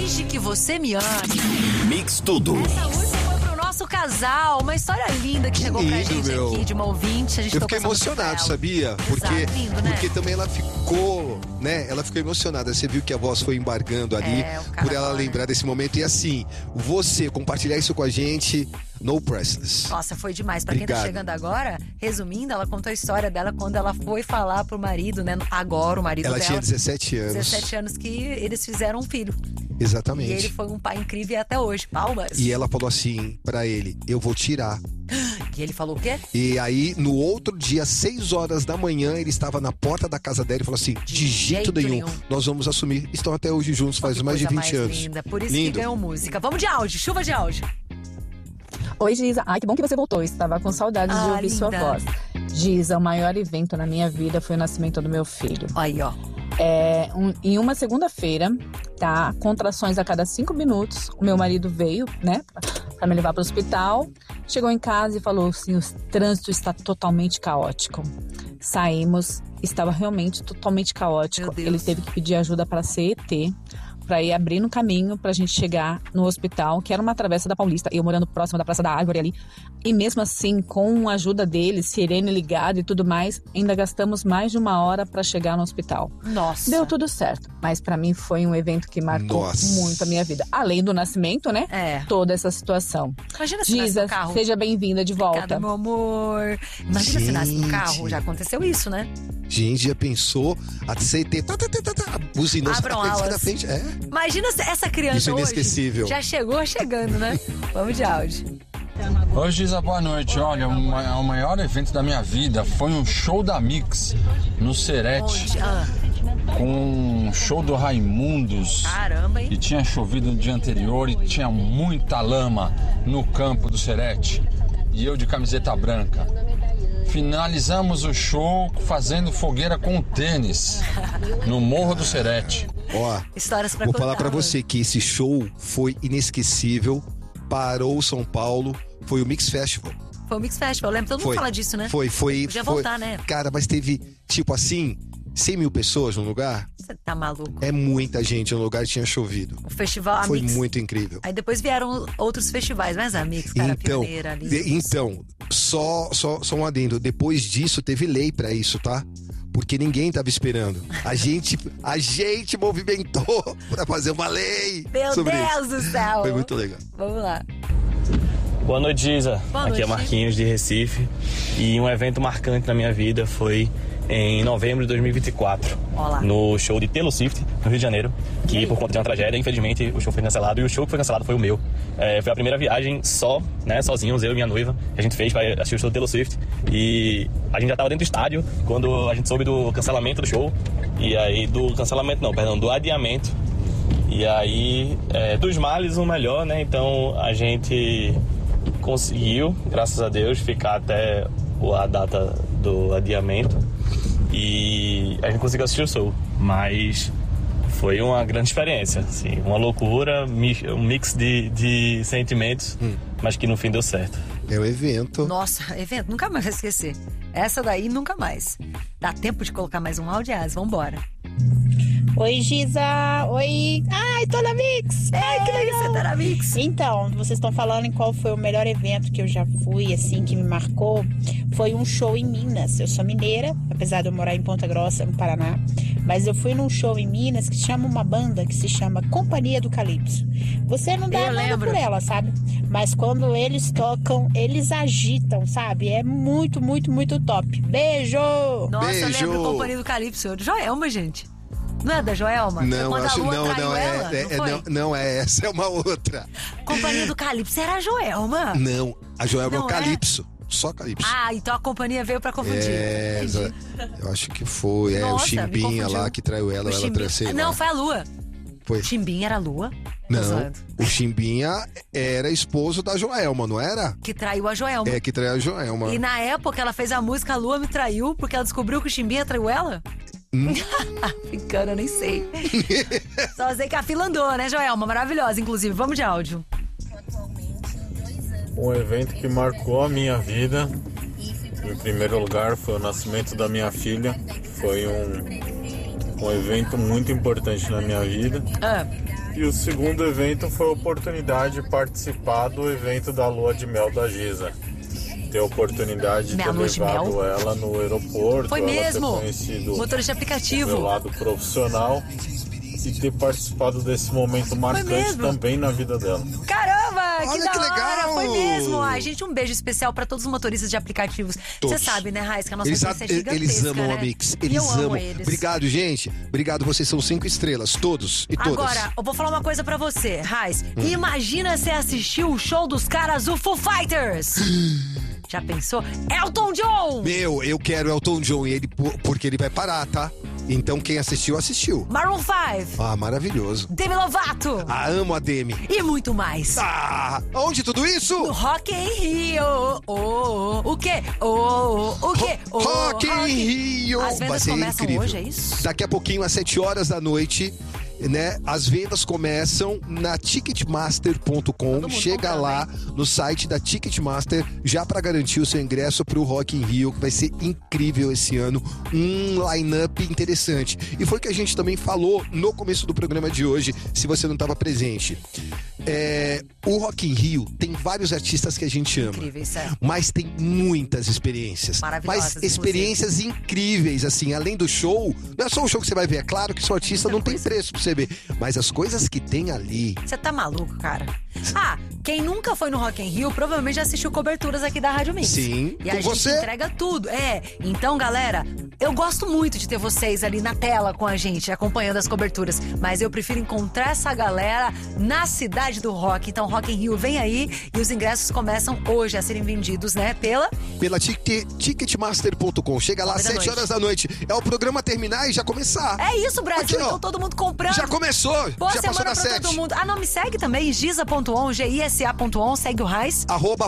Finge que você me ama. Mix Tudo. Essa música foi pro nosso casal. Uma história linda que chegou pra gente aqui, de uma ouvinte. Eu fiquei emocionado, sabia? Porque também ela ficou, né? Ela ficou emocionada. Você viu que a voz foi embargando ali por ela lembrar desse momento. E assim, você compartilhar isso com a gente, no priceless. Nossa, foi demais. Pra quem tá chegando agora, resumindo, ela contou a história dela quando ela foi falar pro marido, né? Agora o marido dela. Ela tinha 17 anos. 17 anos que eles fizeram um filho. Exatamente. E ele foi um pai incrível até hoje. Palmas. E ela falou assim pra ele, eu vou tirar. E ele falou o quê? E aí, no outro dia, 6 horas da manhã, ele estava na porta da casa dela e falou assim, de jeito nenhum, nós vamos assumir. Estão até hoje juntos, faz mais de 20 anos. Linda. Por isso que ganhou música. Vamos de áudio, chuva de áudio. Oi, Giza. Ai, que bom que você voltou. Estava com saudades de ouvir sua voz. Giza, o maior evento na minha vida foi o nascimento do meu filho. Aí, ó. Em uma segunda-feira, tá? Contrações a cada 5 minutos. O meu marido veio, né? Pra me levar pro hospital. Chegou em casa e falou assim, o trânsito está totalmente caótico. Saímos, estava realmente totalmente caótico. Ele teve que pedir ajuda para a CET, para ir abrindo caminho pra gente chegar no hospital, que era uma travessa da Paulista, eu morando próximo da Praça da Árvore ali. E mesmo assim, com a ajuda dele, sirene ligada e tudo mais, ainda gastamos mais de 1 hora pra chegar no hospital. Nossa. Deu tudo certo, mas pra mim foi um evento que marcou muito a minha vida. Além do nascimento, né? Toda essa situação. Imagina se Giza, nasce no carro. seja bem-vinda de volta. Obrigada, meu amor. Imagina se nasce no carro, já aconteceu isso, né? Gente, já pensou? A CT, buzinou na frente. Imagina se essa criança isso é inesquecível. Hoje já chegou chegando, né? Vamos de áudio. Oi, Giza, boa noite. Olha, o maior evento da minha vida foi um show da Mix no Serete. Com um show do Raimundos. Caramba, hein? E tinha chovido no dia anterior e tinha muita lama no campo do Serete. E eu de camiseta branca. Finalizamos o show fazendo fogueira com tênis no Morro do Serete. Ó, vou falar pra você que esse show foi inesquecível, parou São Paulo, foi o Mix Festival. Foi o Mix Festival, lembra? Todo mundo fala disso, né? Foi. Podia voltar, né? Cara, mas teve, tipo assim, 100 mil pessoas no lugar. Você tá maluco? É muita gente no lugar, tinha chovido. O festival, foi muito incrível. Aí depois vieram outros festivais, mas a Mix, cara, pioneira ali. Então, só um adendo. Depois disso, teve lei pra isso, tá? Porque ninguém tava esperando. A gente movimentou pra fazer uma lei. Meu Deus do céu. Foi muito legal. Vamos lá. Boa noite, Giza. Aqui é Marquinhos de Recife. E um evento marcante na minha vida foi em novembro de 2024. Olá. No show de Taylor Swift, no Rio de Janeiro. Que por conta de uma tragédia, infelizmente, o show foi cancelado. E o show que foi cancelado foi o meu. Foi a primeira viagem sozinhos, eu e minha noiva, que a gente fez para assistir o show do Taylor Swift. E a gente já estava dentro do estádio quando a gente soube do cancelamento do show. E aí, do adiamento. E aí, dos males o melhor, né? Então a gente conseguiu, graças a Deus, ficar até a data do adiamento. E a gente conseguiu assistir o show. Mas foi uma grande experiência, assim, uma loucura, um mix de sentimentos, mas que no fim deu certo. É o evento. Nossa, evento, nunca mais vai esquecer. Essa daí, nunca mais. Dá tempo de colocar mais um áudio, vambora. Oi, Giza! Oi! Ai, tô na Mix! Ai, que legal, você tá na Mix! Então, vocês estão falando em qual foi o melhor evento que eu já fui, assim, que me marcou. Foi um show em Minas. Eu sou mineira, apesar de eu morar em Ponta Grossa, no Paraná. Mas eu fui num show em Minas que chama uma banda que se chama Companhia do Calypso. Você não dá nada por ela, sabe? Mas quando eles tocam, eles agitam, sabe? É muito, muito, muito top. Beijo! Nossa, eu lembro Companhia do Calypso. Joelma, gente. Não é da Joelma? Não, essa é uma outra. Companhia do Calypso era a Joelma? Não, a Joelma é o Calypso. Só Calypso. Ah, então a companhia veio pra confundir. Eu acho que foi. Nossa, o Chimbinha lá que traiu ela, Não, foi a Lua. Foi. O Chimbinha era a Lua? Não, o Chimbinha era esposo da Joelma, não era? Que traiu a Joelma. Que traiu a Joelma. E na época ela fez a música A Lua Me Traiu, porque ela descobriu que o Chimbinha traiu ela? Ficando, eu nem sei. Só sei que a fila andou, né, Joelma? Maravilhosa, inclusive. Vamos de áudio. Um evento que marcou a minha vida, em primeiro lugar, foi o nascimento da minha filha. Foi um evento muito importante na minha vida. E o segundo evento foi a oportunidade de participar do evento da Lua de Mel da Giza. Ter a oportunidade de ter levado ela no aeroporto. Foi mesmo? Motorista de aplicativo. Do meu lado profissional. E ter participado desse momento marcante também na vida dela. Caramba, Olha que que da hora, legal! foi mesmo. Ai, gente, um beijo especial pra todos os motoristas de aplicativos. Você sabe, né, Raiz, que a nossa audiência é gigantesca, eles amam né? a Mix, eles amam. Eles. Obrigado, gente. Obrigado, vocês são 5 estrelas, todos e todas. Agora, eu vou falar uma coisa pra você, Raiz. Imagina você assistir o show dos caras do Foo Fighters. Já pensou? Elton John! Meu, eu quero Elton John, porque ele vai parar, tá? Então quem assistiu, assistiu. Maroon 5. Ah, maravilhoso. Demi Lovato. Ah, amo a Demi. E muito mais. Ah, onde tudo isso? No Rock in Rio. O quê? O quê? Rock in Rio. As vendas começam incrível. Hoje, é isso? Daqui a pouquinho, às 7 horas da noite, né? As vendas começam na Ticketmaster.com. Chega lá no site da Ticketmaster já para garantir o seu ingresso pro Rock in Rio, que vai ser incrível esse ano. Um line-up interessante. E foi o que a gente também falou no começo do programa de hoje, se você não estava presente. O Rock in Rio tem vários artistas que a gente ama. Incríveis, é. Mas tem muitas experiências. Maravilhosas, mas experiências incríveis, assim, além do show. Não é só um show que você vai ver, é claro que seu artista não tem preço pra você ver. Mas as coisas que tem ali... Você tá maluco, cara? Ah, quem nunca foi no Rock in Rio provavelmente já assistiu coberturas aqui da Rádio Mix. Sim, e a gente entrega tudo. Então, galera, eu gosto muito de ter vocês ali na tela com a gente, acompanhando as coberturas. Mas eu prefiro encontrar essa galera na cidade do rock. Então, Rock in Rio vem aí e os ingressos começam hoje a serem vendidos, né? Pela Ticketmaster.com. Chega lá às 7 horas da noite. É o programa terminar e já começar. É isso, Brasil. Aqui, então todo mundo comprando. Já começou. Boa já passou semana das pra 7. todo mundo. Ah, não, me segue também, giza.on, gisa.on, segue o Raiz.